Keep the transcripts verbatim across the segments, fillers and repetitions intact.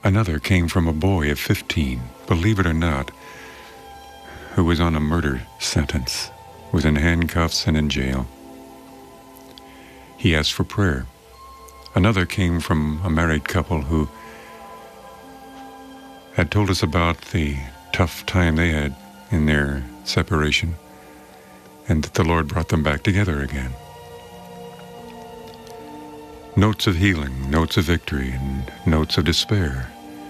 Another came from a boy of fifteen, believe it or not, who was on a murder sentence, was in handcuffs and in jail. He asked for prayer. Another came from a married couple who had told us about the tough time they had in their separation, and that the Lord brought them back together again. Notes of healing, notes of victory, and notes of despair.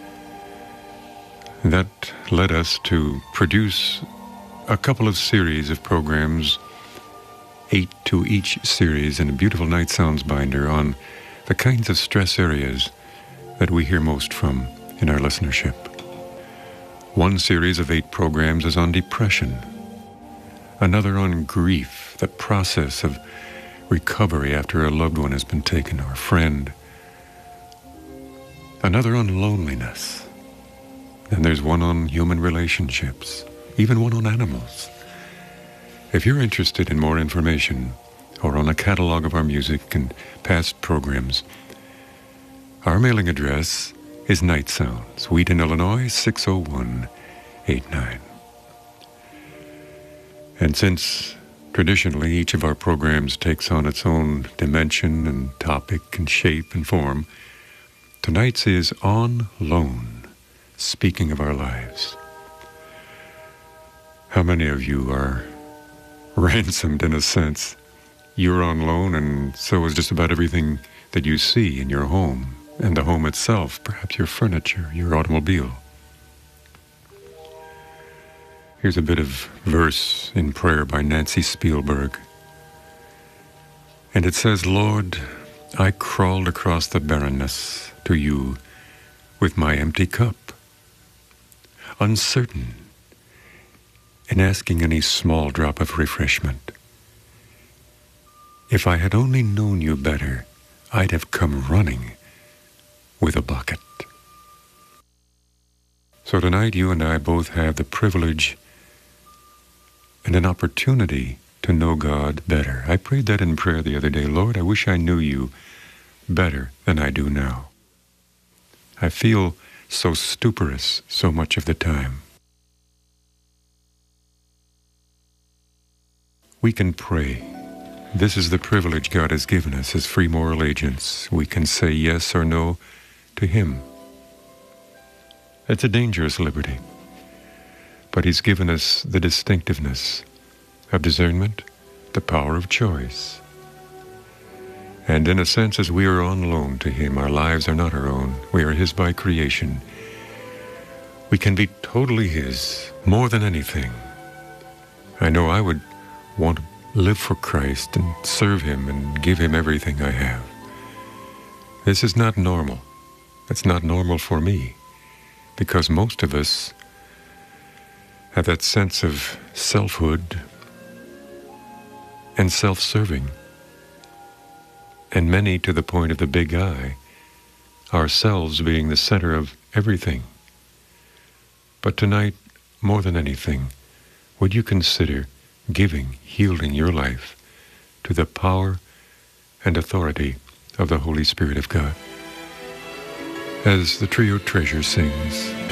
That led us to produce a couple of series of programs, eight to each series in a beautiful Night Sounds binder on the kinds of stress areas that we hear most from in our listenership. One series of eight programs is on depression, another on grief, the process of recovery after a loved one has been taken or a friend, another on loneliness, and there's one on human relationships, even one on animals. If you're interested in more information or on a catalog of our music and past programs, our mailing address is Night Sounds, Wheaton, Illinois, six oh one eight nine. And since traditionally each of our programs takes on its own dimension and topic and shape and form, tonight's is On Loan, speaking of our lives. How many of you are ransomed in a sense? You're on loan, and so is just about everything that you see in your home, and the home itself, perhaps your furniture, your automobile. Here's a bit of verse in prayer by Nancy Spielberg. And it says, Lord, I crawled across the barrenness to you with my empty cup, uncertain in asking any small drop of refreshment. If I had only known you better, I'd have come running with a bucket. So tonight you and I both have the privilege and an opportunity to know God better. I prayed that in prayer the other day. Lord, I wish I knew you better than I do now. I feel so stuporous so much of the time. We can pray. This is the privilege God has given us as free moral agents. We can say yes or no to Him. It's a dangerous liberty. But He's given us the distinctiveness of discernment, the power of choice. And in a sense, as we are on loan to Him, our lives are not our own. We are His by creation. We can be totally His, more than anything. I know I would want to live for Christ and serve Him and give Him everything I have. This is not normal. It's not normal for me, because most of us have that sense of selfhood and self-serving, and many to the point of the big I, ourselves being the center of everything. But tonight, more than anything, would you consider giving, yielding your life to the power and authority of the Holy Spirit of God? As the trio Treasure sings,